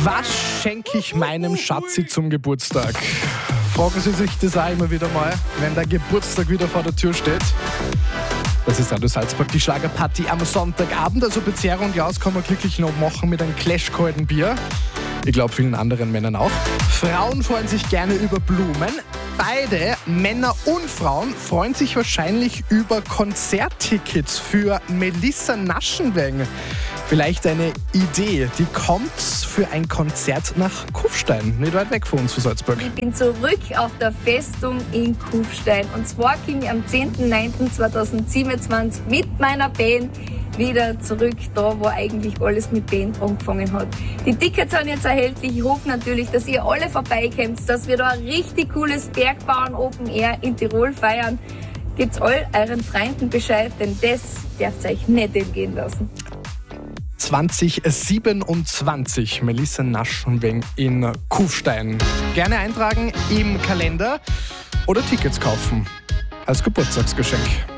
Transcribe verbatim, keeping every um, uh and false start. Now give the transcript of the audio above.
Was schenke ich meinem Schatzi zum Geburtstag? Fragen Sie sich das auch immer wieder mal, wenn der Geburtstag wieder vor der Tür steht. Das ist Radio Salzburg, die Schlagerparty am Sonntagabend. Also Bezerra und Jaus kann man glücklich noch machen mit einem Clash-kalten Bier. Ich glaube, vielen anderen Männern auch. Frauen freuen sich gerne über Blumen. Beide, Männer und Frauen, freuen sich wahrscheinlich über Konzerttickets für Melissa Naschenweng. Vielleicht eine Idee, die kommt für ein Konzert nach Kufstein, nicht weit weg von uns, von Salzburg. Ich bin zurück auf der Festung in Kufstein. Und zwar komme ich am zehnten neunten zweitausendsiebenundzwanzig mit meiner Band wieder zurück, da wo eigentlich alles mit Band angefangen hat. Die Tickets sind jetzt erhältlich. Ich hoffe natürlich, dass ihr alle vorbeikommt, dass wir da ein richtig cooles Bergbauern Open Air in Tirol feiern. Gebt all euren Freunden Bescheid, denn das dürft ihr euch nicht entgehen lassen. zwanzig siebenundzwanzig, Melissa Naschenweng in Kufstein. Gerne eintragen im Kalender oder Tickets kaufen als Geburtstagsgeschenk.